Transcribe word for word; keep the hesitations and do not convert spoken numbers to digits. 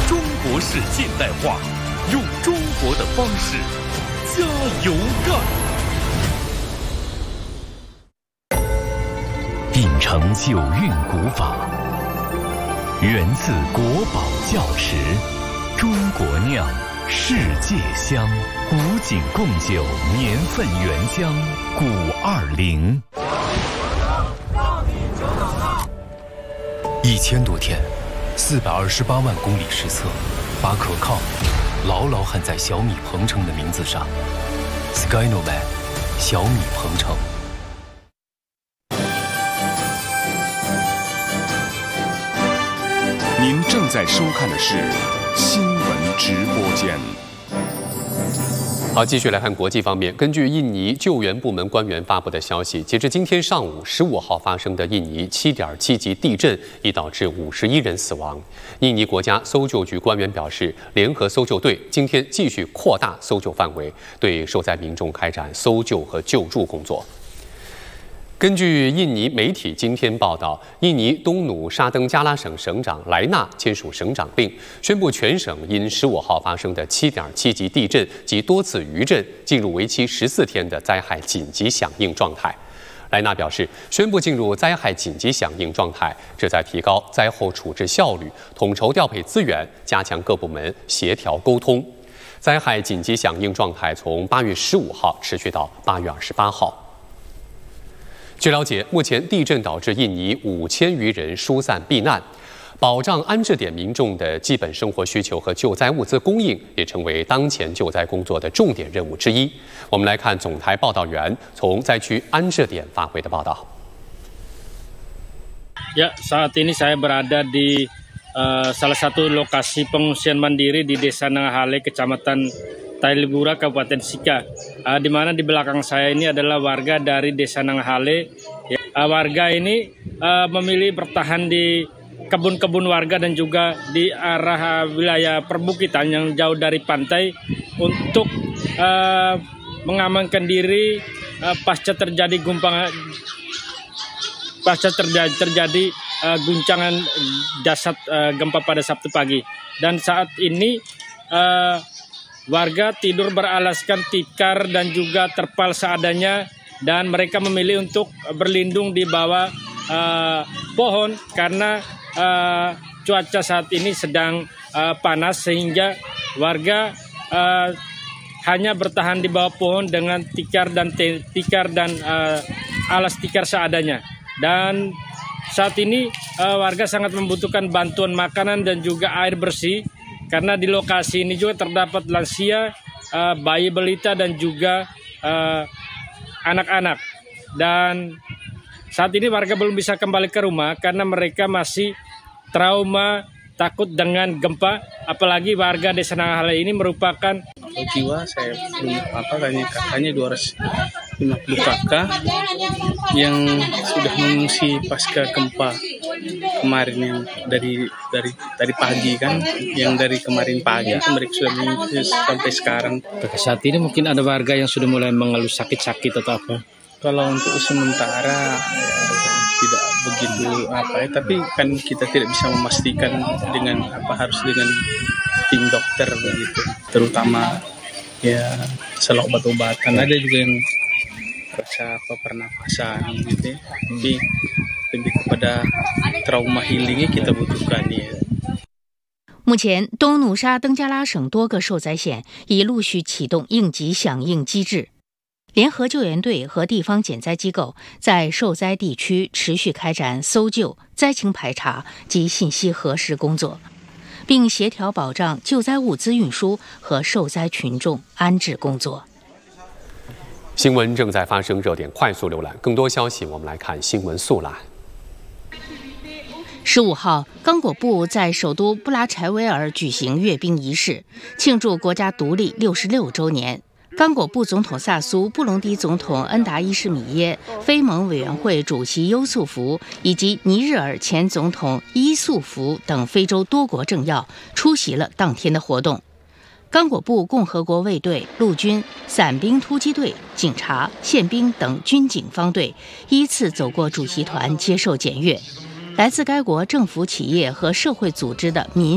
中国式现代化，用中国的方式加油干！秉承九韵古法，源自国宝窖池，中国酿，世界香，古井贡酒年份原浆古二零。 一千多天，四百二十八万公里实测，把可靠牢牢焊在小米鹏程的名字上。Skynovan， 小米鹏程。 您正在收看的是新闻直播间。 好，继续来看国际方面。根据印尼救援部门官员发布的消息，截至今天上午十五号发生的印尼 七点七 级地震已导致五十一人死亡。印尼国家搜救局官员表示，联合搜救队今天继续扩大搜救范围，对受灾民众开展搜救和救助工作。根据印尼媒体今天报道，印尼东努沙登加拉省省长莱纳签署省长令，宣布全省因十五号发生的 七点七 级地震及多次余震，进入为期十四天的灾害紧急响应状态。莱纳表示，宣布进入灾害紧急响应状态，旨在提高灾后处置效率，统筹调配资源，加强各部门协调沟通。灾害紧急响应状态从八月十五号持续到八月二十八号。据了解，目前地震导致印尼五千余人疏散避难，保障安置点民众的基本生活需求和救灾物资供应，也成为当前救灾工作的重点任务之一。我们来看总台报道员从灾区安置点发回的报道。 Ya, saat ini saya berada di uh, salah satu lokasi pengungsian mandiri di Desa Nangahale, Kecamatan Tailibura, Kabupaten Sika, uh, di mana di belakang saya ini adalah warga dari Desa Nangahale. Ya, uh, warga ini uh, memilih bertahan di kebun-kebun warga dan juga di arah uh, wilayah perbukitan yang jauh dari pantai untuk uh, mengamankan diri uh, pasca terjadi gumpalan, pasca terjadi, terjadi uh, guncangan dasar uh, gempa pada Sabtu pagi. Dan saat ini uh, warga tidur beralaskan tikar dan juga terpal seadanya, dan mereka memilih untuk berlindung di bawah uh, pohon karena uh, cuaca saat ini sedang uh, panas, sehingga warga uh, hanya bertahan di bawah pohon dengan tikar dan tikar dan uh, alas tikar seadanya. Dan saat ini uh, warga sangat membutuhkan bantuan makanan dan juga air bersih, karena di lokasi ini juga terdapat lansia, uh, bayi balita dan juga uh, anak-anak. Dan saat ini warga belum bisa kembali ke rumah karena mereka masih trauma, takut dengan gempa. Apalagi warga Desa Nangahale ini merupakan jiwa, saya belum apa katanya katanya dua ratus lima puluh kakak yang sudah mengungsi pasca gempa kemarin, yang dari dari dari pagi kan, yang dari kemarin pagi kan mereka sudah mengungsi sampai sekarang. Saat ini mungkin ada warga yang sudah mulai mengeluh sakit-sakit atau apa? Kalau untuk sementara ya, tidak begitu apa ya, tapi kan kita tidak bisa memastikan dengan apa, harus dengan tim dokter begitu, terutama ya selalu obat-obatan. Ada juga yang rasa apa pernapasan gitu ya. Tapi lebih kepada trauma healingnya kita butuhkan ya. 目前，东努沙登加拉省多个受灾县已陆续启动应急响应机制，联合救援队和地方减灾机构在受灾地区持续开展搜救、灾情排查及信息核实工作，并协调保障救灾物资运输和受灾群众安置工作。 新闻正在发生，热点快速浏览。更多消息，我们来看新闻速览。 十五号，刚果部在首都布拉柴维尔举行阅兵仪式，庆祝国家独立六十六周年。刚果部总统萨苏、布隆迪总统恩达伊什米耶、非盟委员会主席优素福以及尼日尔前总统伊素福等非洲多国政要出席了当天的活动。刚果部共和国卫队、陆军、伞兵突击队、警察、宪兵等军警方队依次走过主席团接受检阅。来自该国政府、企业和社会组织的民